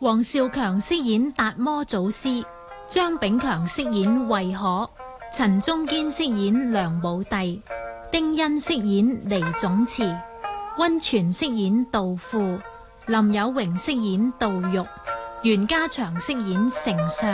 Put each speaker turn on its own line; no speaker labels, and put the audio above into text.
黃少強飾演達摩祖師，張炳強飾演慧可，陳中堅飾演梁武帝，丁欣飾演尼總辭，溫泉飾演杜富，林有榮飾演杜玉，袁家祥飾演丞相。